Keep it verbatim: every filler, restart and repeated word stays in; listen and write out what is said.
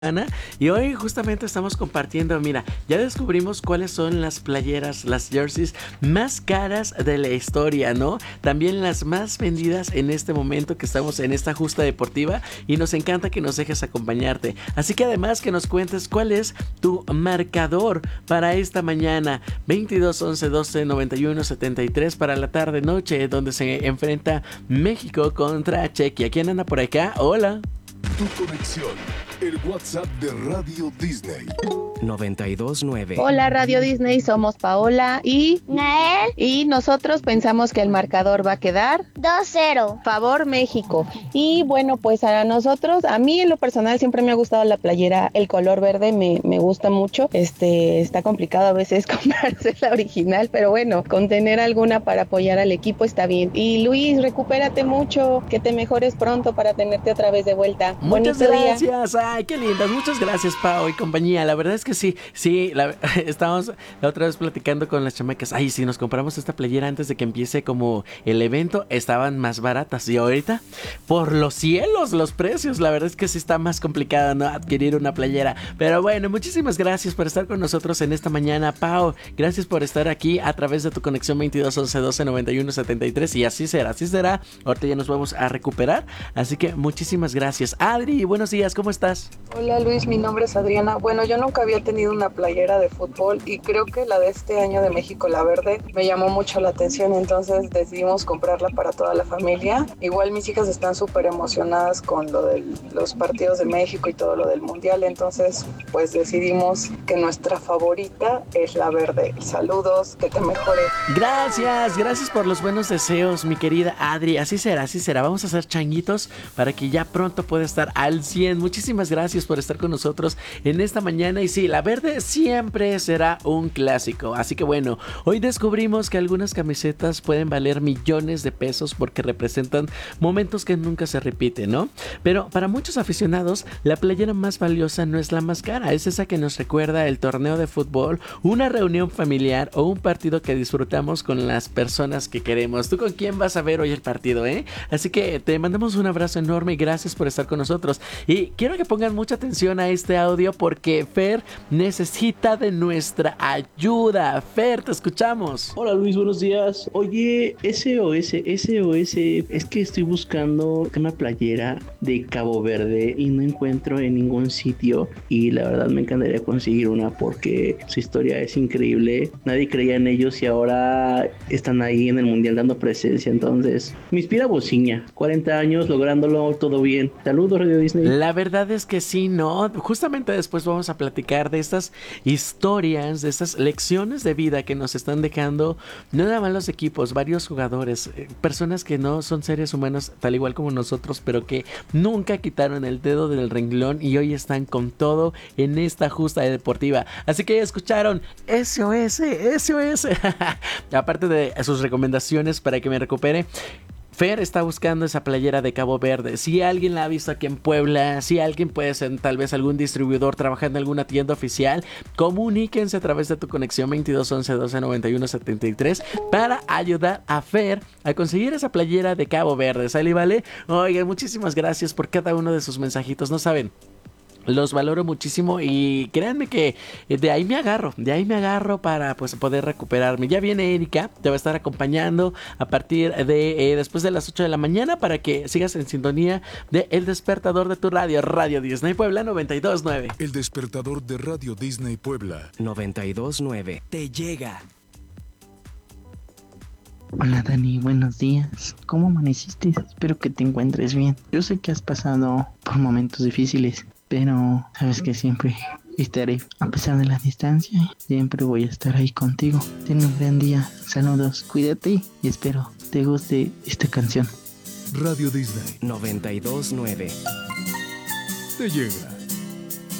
Ana, y hoy justamente estamos compartiendo, mira, ya descubrimos cuáles son las playeras, las jerseys más caras de la historia, ¿no? También las más vendidas en este momento que estamos en esta justa deportiva, y nos encanta que nos dejes acompañarte. Así que además que nos cuentes cuál es tu marcador para esta mañana, veintidós, once, doce, noventa y uno, setenta y tres para la tarde noche, donde se enfrenta México contra Chequia. ¿Quién anda por acá? Hola. Tu conexión, el WhatsApp de Radio Disney. noventa y dos nueve. Hola Radio Disney, somos Paola y Nael y nosotros pensamos que el marcador va a quedar dos cero. favor México. Y bueno, pues a nosotros, a mí en lo personal siempre me ha gustado la playera, el color verde me, me gusta mucho. Este, está complicado a veces comprarse la original, pero bueno, con tener alguna para apoyar al equipo está bien. Y Luis, recupérate mucho, que te mejores pronto para tenerte otra vez de vuelta. Muchas Bonito gracias, día. ay, qué lindas, muchas gracias Pau y compañía. La verdad es que sí, sí, la, estábamos la otra vez platicando con las chamacas. Ay, si nos compramos esta playera antes de que empiece como el evento, estaban más baratas. Y ahorita, por los cielos, los precios. La verdad es que sí está más complicado, ¿no?, adquirir una playera. Pero bueno, muchísimas gracias por estar con nosotros en esta mañana, Pau. Gracias por estar aquí a través de tu conexión veintidós, once, doce, noventa y uno, setenta y tres. Y así será, así será. Ahorita ya nos vamos a recuperar. Así que muchísimas gracias. Adri, buenos días, ¿cómo estás? Hola Luis, mi nombre es Adriana. Bueno, yo nunca había tenido una playera de fútbol y creo que la de este año de México, la verde, me llamó mucho la atención, entonces decidimos comprarla para toda la familia. Igual mis hijas están súper emocionadas con lo de los partidos de México y todo lo del mundial, entonces pues decidimos que nuestra favorita es la verde. Saludos, que te mejore. Gracias, gracias por los buenos deseos, mi querida Adri. Así será, así será. Vamos a hacer changuitos para que ya pronto pueda estar al cien. Muchísimas gracias por estar con nosotros en esta mañana. Y sí, la verde siempre será un clásico. Así que bueno, hoy descubrimos que algunas camisetas pueden valer millones de pesos porque representan momentos que nunca se repiten, ¿no? Pero para muchos aficionados, la playera más valiosa no es la más cara. Es esa que nos recuerda el torneo de fútbol, una reunión familiar o un partido que disfrutamos con las personas que queremos. ¿Tú con quién vas a ver hoy el partido, eh? Así que te mandamos un abrazo enorme y gracias por estar con nosotros. Y quiero que pongan mucha atención a este audio porque Fer necesita de nuestra ayuda. Fer, te escuchamos. Hola Luis, buenos días. Oye, S O S, S O S, es que estoy buscando una playera de Cabo Verde y no encuentro en ningún sitio, y la verdad me encantaría conseguir una porque su historia es increíble. Nadie creía en ellos y ahora están ahí en el mundial dando presencia, entonces me inspira Bociña, cuarenta años lográndolo todo bien. Saludos Radio Disney. La verdad es que sí, ¿no? Justamente después vamos a platicar de estas historias, de estas lecciones de vida que nos están dejando no nada más los equipos, varios jugadores, eh, personas que no son seres humanos tal igual como nosotros, pero que nunca quitaron el dedo del renglón y hoy están con todo en esta justa deportiva. Así que ya escucharon S O S, S O S. Aparte de sus recomendaciones para que me recupere, Fer está buscando esa playera de Cabo Verde. Si alguien la ha visto aquí en Puebla, si alguien puede ser tal vez algún distribuidor trabajando en alguna tienda oficial, comuníquense a través de tu conexión veintidós, once, doce, noventa y uno, setenta y tres para ayudar a Fer a conseguir esa playera de Cabo Verde. ¿Sale y vale? Oigan, muchísimas gracias por cada uno de sus mensajitos. No saben, los valoro muchísimo y créanme que de ahí me agarro, de ahí me agarro para pues poder recuperarme. Ya viene Erika, te va a estar acompañando a partir de eh, después de las ocho de la mañana para que sigas en sintonía de El Despertador de tu radio, Radio Disney Puebla noventa y dos nueve. El Despertador de Radio Disney Puebla noventa y dos nueve. Te llega. Hola Dani, buenos días. ¿Cómo amaneciste? Espero que te encuentres bien. Yo sé que has pasado por momentos difíciles, pero sabes que siempre estaré, a pesar de la distancia, siempre voy a estar ahí contigo. Ten un gran día, saludos, cuídate y espero te guste esta canción. Radio Disney noventa y dos nueve. te llega.